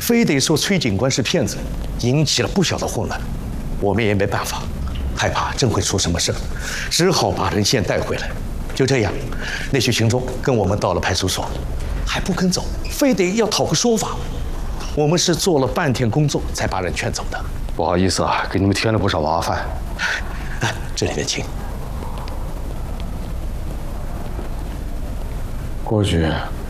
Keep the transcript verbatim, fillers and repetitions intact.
非得说崔警官是骗子，引起了不小的混乱。我们也没办法，害怕真会出什么事，只好把人先带回来。就这样，那群群众跟我们到了派出所，还不肯走，非得要讨个说法。我们是做了半天工作才把人劝走的。 不好意思啊，给你们添了不少麻烦。 哎，这里面请。 过去